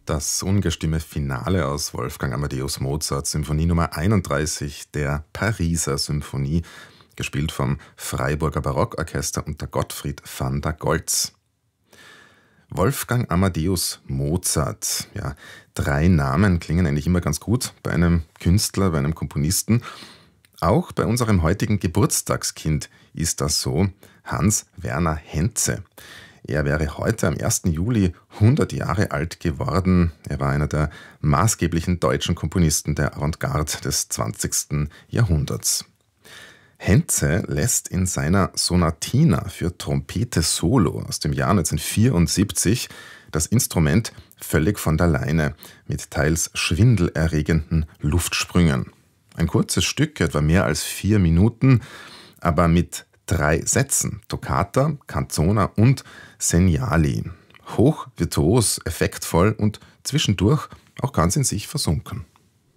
Das ungestüme Finale aus Wolfgang Amadeus Mozart Symphonie Nummer 31 der Pariser Symphonie, gespielt vom Freiburger Barockorchester unter Gottfried van der Goltz. Wolfgang Amadeus Mozart. Ja, 3 Namen klingen eigentlich immer ganz gut bei einem Künstler, bei einem Komponisten. Auch bei unserem heutigen Geburtstagskind ist das so, Hans Werner Henze. Er wäre heute am 1. Juli 100 Jahre alt geworden. Er war einer der maßgeblichen deutschen Komponisten der Avantgarde des 20. Jahrhunderts. Henze lässt in seiner Sonatina für Trompete Solo aus dem Jahr 1974 das Instrument völlig von der Leine mit teils schwindelerregenden Luftsprüngen. Ein kurzes Stück, etwa mehr als 4 Minuten, aber mit 3 Sätzen, Toccata, Canzona und Segnali. Hoch virtuos, effektvoll und zwischendurch auch ganz in sich versunken.